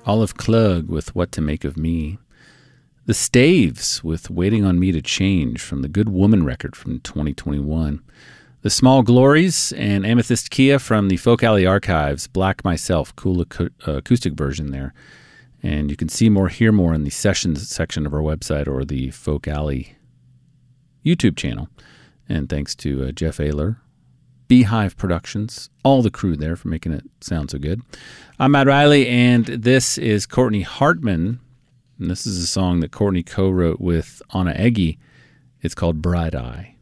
Olive Klug with What to Make of Me. The Staves with Waiting on Me to Change from the Good Woman record from 2021. The Small Glories and Amethyst Kia from the Folk Alley Archives, Black Myself, cool acoustic version there. And you can see more, hear more in the sessions section of our website or the Folk Alley YouTube channel. And thanks to Jeff Ayler, Beehive Productions, all the crew there for making it sound so good. I'm Matt Riley, and this is Courtney Hartman. And this is a song that Courtney co-wrote with Anna Eggy. It's called Bright Eye.